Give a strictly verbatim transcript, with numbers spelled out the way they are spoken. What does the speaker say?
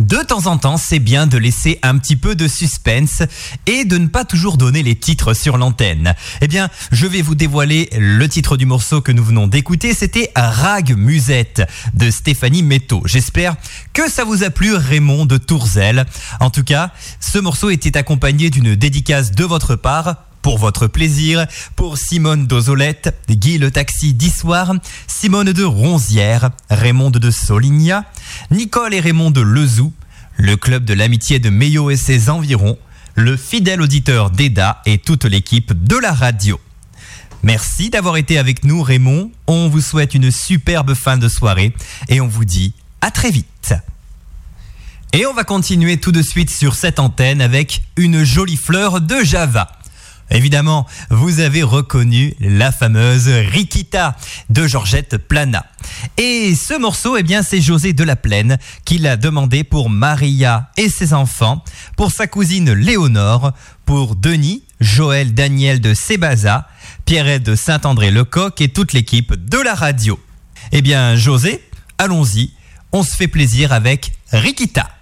De temps en temps, c'est bien de laisser un petit peu de suspense et de ne pas toujours donner les titres sur l'antenne. Eh bien, je vais vous dévoiler le titre du morceau que nous venons d'écouter. C'était Rag Musette de Stéphanie Metto. J'espère que ça vous a plu, Raymond de Tourzel. En tout cas, ce morceau était accompagné d'une dédicace de votre part. Pour votre plaisir, pour Simone d'Ozolette, Guy le Taxi d'Issoire, Simone de Ronzière, Raymond de Soligna, Nicole et Raymond de Lezou, le club de l'amitié de Meillot et ses environs, le fidèle auditeur d'Eda et toute l'équipe de la radio. Merci d'avoir été avec nous, Raymond. On vous souhaite une superbe fin de soirée et on vous dit à très vite. Et on va continuer tout de suite sur cette antenne avec une jolie fleur de Java. Évidemment, vous avez reconnu la fameuse Rikita de Georgette Plana. Et ce morceau, eh bien, c'est José de la Plaine qui l'a demandé pour Maria et ses enfants, pour sa cousine Léonore, pour Denis, Joël, Daniel de Sébaza, Pierrette de Saint-André-le-Coq et toute l'équipe de la radio. Eh bien, José, allons-y, on se fait plaisir avec Rikita.